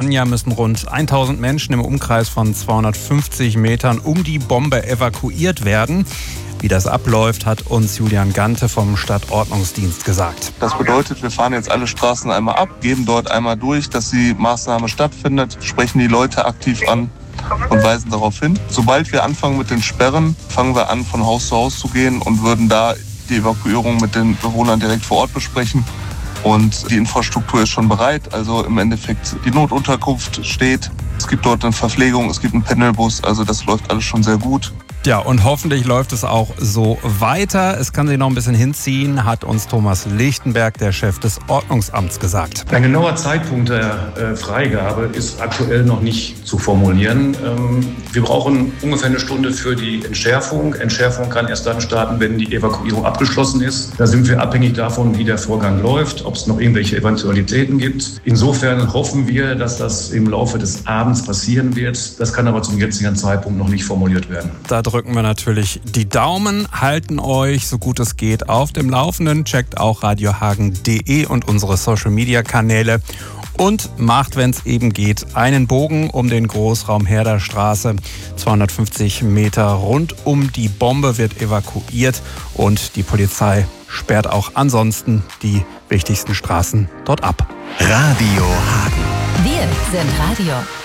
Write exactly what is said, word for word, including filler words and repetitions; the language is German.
Chania müssen rund tausend Menschen im Umkreis von zweihundertfünfzig Metern um die Bombe evakuiert werden. Wie das abläuft, hat uns Julian Gante vom Stadtordnungsdienst gesagt. Das bedeutet, wir fahren jetzt alle Straßen einmal ab, geben dort einmal durch, dass die Maßnahme stattfindet, sprechen die Leute aktiv an und weisen darauf hin. Sobald wir anfangen mit den Sperren, fangen wir an, von Haus zu Haus zu gehen und würden da die Evakuierung mit den Bewohnern direkt vor Ort besprechen. Und die Infrastruktur ist schon bereit. Also im Endeffekt, die Notunterkunft steht. Es gibt dort eine Verpflegung, es gibt einen Pendelbus. Also das läuft alles schon sehr gut. Ja, und hoffentlich läuft es auch so weiter. Es kann sich noch ein bisschen hinziehen, hat uns Thomas Lichtenberg, der Chef des Ordnungsamts, gesagt. Ein genauer Zeitpunkt der äh, Freigabe ist aktuell noch nicht zu formulieren. Ähm, wir brauchen ungefähr eine Stunde für die Entschärfung. Entschärfung kann erst dann starten, wenn die Evakuierung abgeschlossen ist. Da sind wir abhängig davon, wie der Vorgang läuft, ob es noch irgendwelche Eventualitäten gibt. Insofern hoffen wir, dass das im Laufe des Abends passieren wird. Das kann aber zum jetzigen Zeitpunkt noch nicht formuliert werden. Da drücken wir natürlich die Daumen, halten euch so gut es geht auf dem Laufenden, checkt auch radiohagen punkt de und unsere Social-Media-Kanäle und macht, wenn es eben geht, einen Bogen um den Großraum Herderstraße. zweihundertfünfzig Meter rund um die Bombe wird evakuiert und die Polizei sperrt auch ansonsten die wichtigsten Straßen dort ab. Radio Hagen. Wir sind Radio.